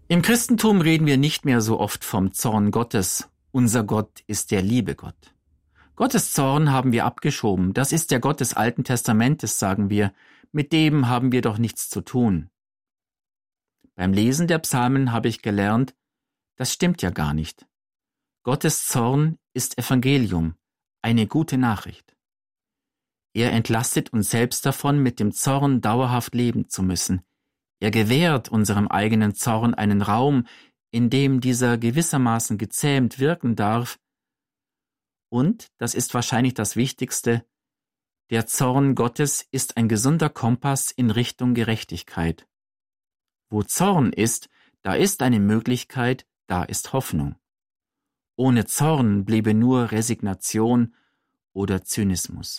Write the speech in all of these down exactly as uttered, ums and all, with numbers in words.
Im Christentum reden wir nicht mehr so oft vom Zorn Gottes. Unser Gott ist der liebe Gott. Gottes Zorn haben wir abgeschoben. Das ist der Gott des Alten Testamentes, sagen wir. Mit dem haben wir doch nichts zu tun. Beim Lesen der Psalmen habe ich gelernt, das stimmt ja gar nicht. Gottes Zorn ist Evangelium, eine gute Nachricht. Er entlastet uns selbst davon, mit dem Zorn dauerhaft leben zu müssen. Er gewährt unserem eigenen Zorn einen Raum, in dem dieser gewissermaßen gezähmt wirken darf. Und, das ist wahrscheinlich das Wichtigste, der Zorn Gottes ist ein gesunder Kompass in Richtung Gerechtigkeit. Wo Zorn ist, da ist eine Möglichkeit, da ist Hoffnung. Ohne Zorn bliebe nur Resignation oder Zynismus.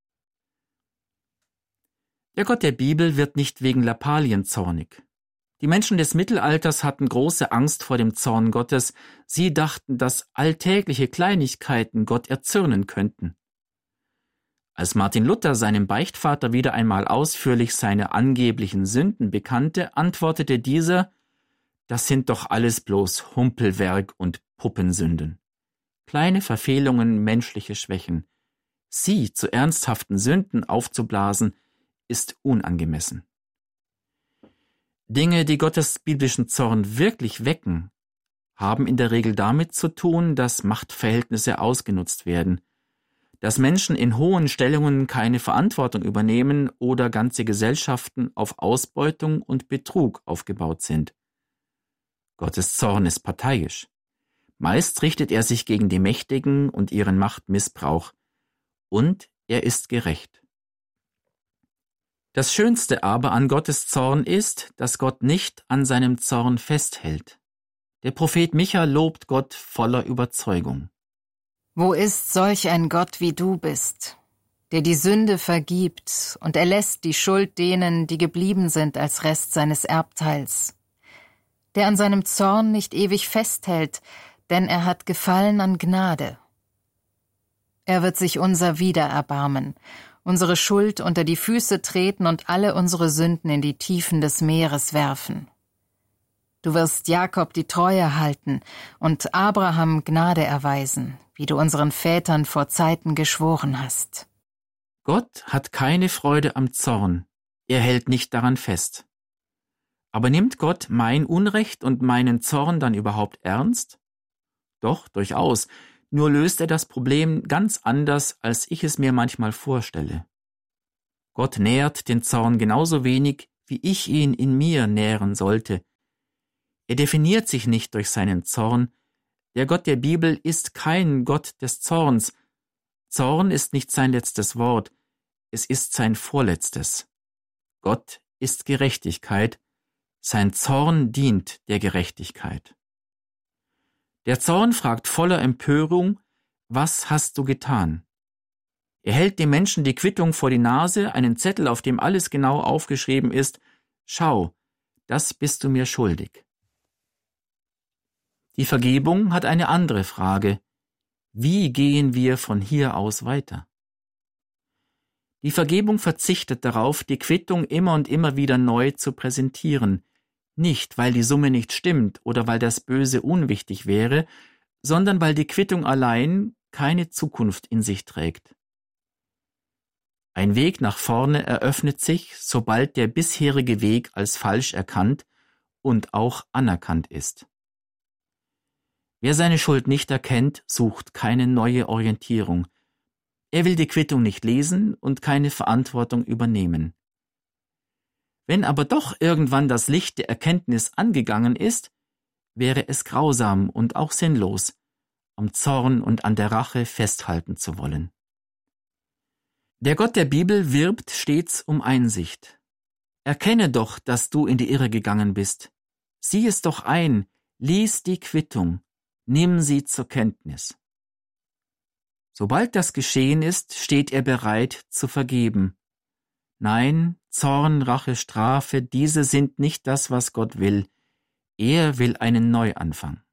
Der Gott der Bibel wird nicht wegen Lappalien zornig. Die Menschen des Mittelalters hatten große Angst vor dem Zorn Gottes. Sie dachten, dass alltägliche Kleinigkeiten Gott erzürnen könnten. Als Martin Luther seinem Beichtvater wieder einmal ausführlich seine angeblichen Sünden bekannte, antwortete dieser, das sind doch alles bloß Humpelwerk und Puppensünden. Kleine Verfehlungen, menschliche Schwächen. Sie zu ernsthaften Sünden aufzublasen, ist unangemessen. Dinge, die Gottes biblischen Zorn wirklich wecken, haben in der Regel damit zu tun, dass Machtverhältnisse ausgenutzt werden, dass Menschen in hohen Stellungen keine Verantwortung übernehmen oder ganze Gesellschaften auf Ausbeutung und Betrug aufgebaut sind. Gottes Zorn ist parteiisch. Meist richtet er sich gegen die Mächtigen und ihren Machtmissbrauch. Und er ist gerecht. Das Schönste aber an Gottes Zorn ist, dass Gott nicht an seinem Zorn festhält. Der Prophet Micha lobt Gott voller Überzeugung. Wo ist solch ein Gott wie du bist, der die Sünde vergibt und erlässt die Schuld denen, die geblieben sind als Rest seines Erbteils, der an seinem Zorn nicht ewig festhält, denn er hat Gefallen an Gnade. Er wird sich unser wieder erbarmen, unsere Schuld unter die Füße treten und alle unsere Sünden in die Tiefen des Meeres werfen. Du wirst Jakob die Treue halten und Abraham Gnade erweisen, wie du unseren Vätern vor Zeiten geschworen hast. Gott hat keine Freude am Zorn, er hält nicht daran fest. Aber nimmt Gott mein Unrecht und meinen Zorn dann überhaupt ernst? Doch, durchaus. Nur löst er das Problem ganz anders, als ich es mir manchmal vorstelle. Gott nährt den Zorn genauso wenig, wie ich ihn in mir nähren sollte. Er definiert sich nicht durch seinen Zorn. Der Gott der Bibel ist kein Gott des Zorns. Zorn ist nicht sein letztes Wort, es ist sein vorletztes. Gott ist Gerechtigkeit, sein Zorn dient der Gerechtigkeit. Der Zorn fragt voller Empörung, was hast du getan? Er hält dem Menschen die Quittung vor die Nase, einen Zettel, auf dem alles genau aufgeschrieben ist, schau, das bist du mir schuldig. Die Vergebung hat eine andere Frage, wie gehen wir von hier aus weiter? Die Vergebung verzichtet darauf, die Quittung immer und immer wieder neu zu präsentieren, nicht, weil die Summe nicht stimmt oder weil das Böse unwichtig wäre, sondern weil die Quittung allein keine Zukunft in sich trägt. Ein Weg nach vorne eröffnet sich, sobald der bisherige Weg als falsch erkannt und auch anerkannt ist. Wer seine Schuld nicht erkennt, sucht keine neue Orientierung. Er will die Quittung nicht lesen und keine Verantwortung übernehmen. Wenn aber doch irgendwann das Licht der Erkenntnis angegangen ist, wäre es grausam und auch sinnlos, am Zorn und an der Rache festhalten zu wollen. Der Gott der Bibel wirbt stets um Einsicht. Erkenne doch, dass du in die Irre gegangen bist. Sieh es doch ein, lies die Quittung, nimm sie zur Kenntnis. Sobald das geschehen ist, steht er bereit zu vergeben. Nein, Zorn, Rache, Strafe, diese sind nicht das, was Gott will. Er will einen Neuanfang.